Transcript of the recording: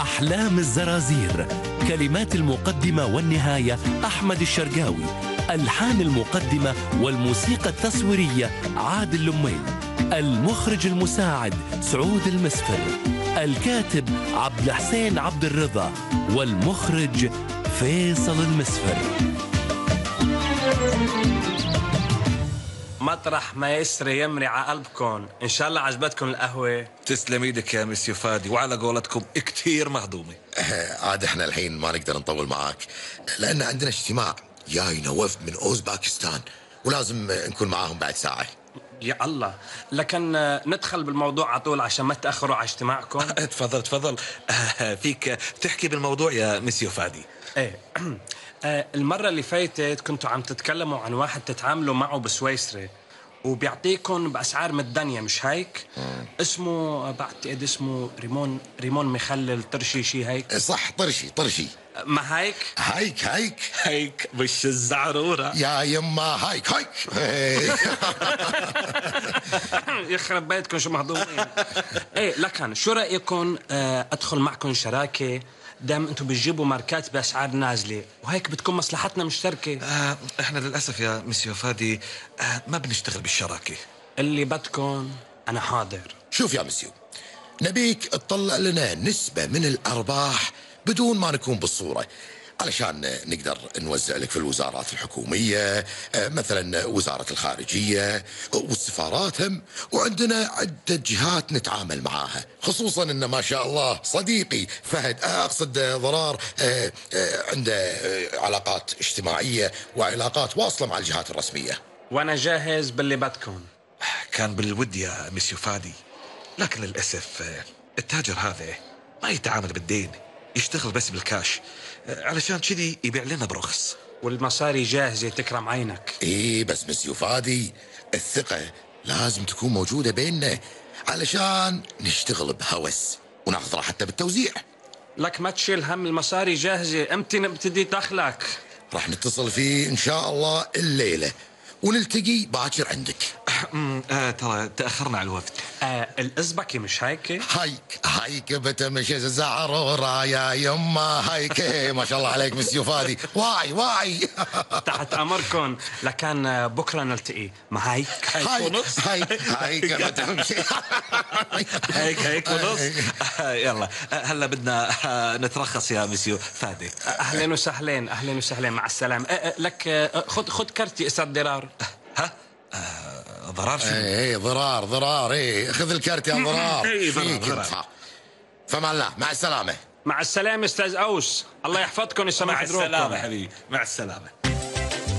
أحلام الزرازير. كلمات المقدمة والنهاية أحمد الشرقاوي. ألحان المقدمة والموسيقى التصويرية عادل لميل. المخرج المساعد سعود المسفر. الكاتب عبد الحسين عبد الرضا. والمخرج فيصل المسفر. مطرح ما يسري يمري على قلبكم. ان شاء الله عجبتكم القهوه. تسلم ايدك يا مسيو فادي، وعلى قولتكم كتير مهضومه. عاد احنا الحين ما نقدر نطول معاك لان عندنا اجتماع جاينا وفد من اوزباكستان ولازم نكون معاهم بعد ساعه. يا الله، لكن ندخل بالموضوع على طول عشان ما تاخروا على اجتماعكم. تفضل تفضل. فيك تحكي بالموضوع يا مسيو فادي. ايه المرة اللي فاتت كنتوا عم تتكلموا عن واحد تتعاملوا معه بسويسرا وبيعطيكم بأسعار متدنية، مش هيك؟ اسمه بعتقد اسمه ريمون مخلل طرشي، شي هيك؟ صح، طرشي. ما هيك؟ هيك مش الزعرورة يا يما هيك يخرب بيتكم شو مهضومين. ايه لكن شو رأيكم ادخل معكم شراكة دام انتم بتجيبوا ماركات باسعار نازله وهيك بتكون مصلحتنا مشتركه؟ احنا للاسف يا مسيو فادي ما بنشتغل بالشراكه. اللي بدكم انا حاضر. شوف يا مسيو، نبيك تطلع لنا نسبه من الارباح بدون ما نكون بالصوره علشان نقدر نوزع لك في الوزارات الحكومية، مثلا وزارة الخارجية والسفارات هم، وعندنا عدة جهات نتعامل معاها، خصوصا ان ما شاء الله صديقي فهد اقصد ضرار عنده علاقات اجتماعية وعلاقات واصلة مع الجهات الرسمية. وانا جاهز باللي بدكم. كان بالود يا مسيو فادي، لكن للأسف التاجر هذا ما يتعامل بالدين، يشتغل بس بالكاش، علشان كذي يبيع لنا برخص. والمصاري جاهزة تكرم عينك. ايه بس مسيو فادي، الثقة لازم تكون موجودة بيننا علشان نشتغل بهوس وناخذ راحتنا بالتوزيع. لك ما تشيل هم، المصاري جاهزة، امتى نبتدي دخلك؟ راح نتصل فيه ان شاء الله الليلة ونلتقي باكر عندك. ترى تأخرنا على الوفد. الازبكي مش هيك؟ هيك بتمشي زعرورة يا يما هيك. ما شاء الله عليك مسيو فادي، واعي تحت امركم، لكن بكره نلتقي مع هيك ونص. هيك بتمشي هيك ونص. يلا هلا بدنا نترخص يا مسيو فادي. اهلا وسهلا مع السلامة. لك خذ كرتي استاذ ضرار. ضرار شو؟ ايه ضرار ايه، خذ الكرت يا ضرار. ضرار. فما الله، مع السلامة. مع السلامة استاذ اوس، الله يحفظكم يسمح مع حضوركم. السلامة حبيبي، مع السلامة.